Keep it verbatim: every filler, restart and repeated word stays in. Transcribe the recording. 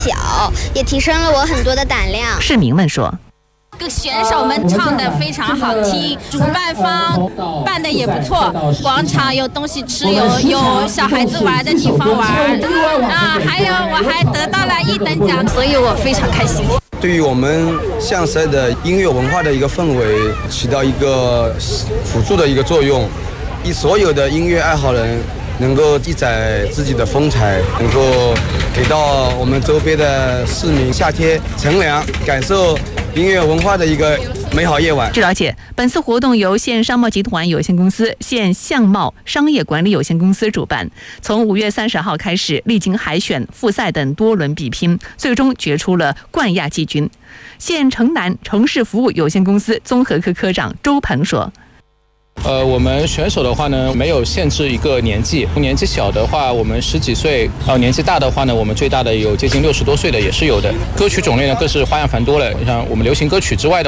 小，也提升了我很多的胆量。 市民们说。 选手们唱得非常好听，主办方办得也不错，广场有东西吃，有有小孩子玩的地方玩啊，还有我还得到了一等奖，所以我非常开心。 对于我们象山的音乐文化的一个氛围起到一个辅助的一个作用，以所有的音乐爱好人能够记载自己的风采，能够给到我们周边的市民夏天乘凉，感受音乐文化的一个美好夜晚。 据了解，本次活动由县商贸集团有限公司、县相贸商业管理有限公司主办，从五月三十号开始，历经海选、复赛等多轮比拼，最终决出了冠亚季军。县城南城市服务有限公司综合科科长周鹏说。 呃，我们选手的话呢，没有限制一个年纪，年纪小的话，我们十几岁；呃，年纪大的话呢，我们最大的有接近六十多岁的也是有的。歌曲种类呢，更是花样繁多了。像我们流行歌曲之外的。